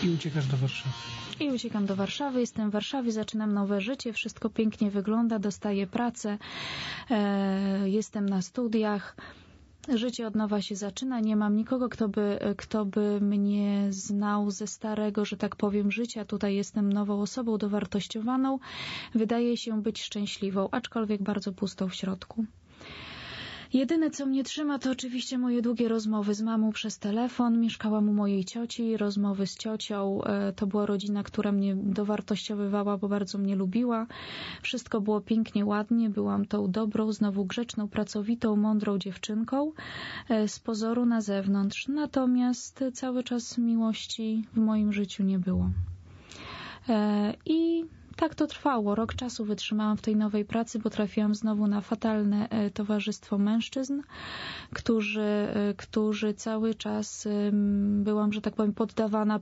I uciekasz do Warszawy. I uciekam do Warszawy, jestem w Warszawie, zaczynam nowe życie, wszystko pięknie wygląda, dostaję pracę, jestem na studiach, życie od nowa się zaczyna, nie mam nikogo, kto by mnie znał ze starego, że tak powiem, życia. Tutaj jestem nową osobą dowartościowaną, wydaje się być szczęśliwą, aczkolwiek bardzo pustą w środku. Jedyne, co mnie trzyma, to oczywiście moje długie rozmowy z mamą przez telefon. Mieszkałam u mojej cioci, rozmowy z ciocią. To była rodzina, która mnie dowartościowywała, bo bardzo mnie lubiła. Wszystko było pięknie, ładnie. Byłam tą dobrą, znowu grzeczną, pracowitą, mądrą dziewczynką z pozoru na zewnątrz. Natomiast cały czas miłości w moim życiu nie było. I tak to trwało. Rok czasu wytrzymałam w tej nowej pracy, bo trafiłam znowu na fatalne towarzystwo mężczyzn, którzy cały czas byłam, że tak powiem, poddawana